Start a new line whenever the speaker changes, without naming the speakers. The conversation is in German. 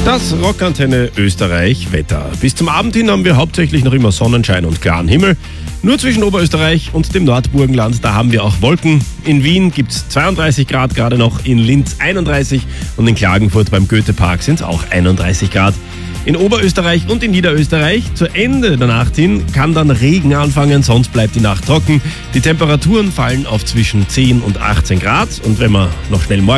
Das Rockantenne Österreich Wetter. Bis zum Abend hin haben wir hauptsächlich noch immer Sonnenschein und klaren Himmel. Nur zwischen Oberösterreich und dem Nordburgenland, da haben wir auch Wolken. In Wien gibt es 32 Grad gerade noch, in Linz 31 und in Klagenfurt beim Goethepark sind es auch 31 Grad. In Oberösterreich und in Niederösterreich zu Ende der Nacht hin kann dann Regen anfangen, sonst bleibt die Nacht trocken. Die Temperaturen fallen auf zwischen 10 und 18 Grad und wenn man noch schnell morgen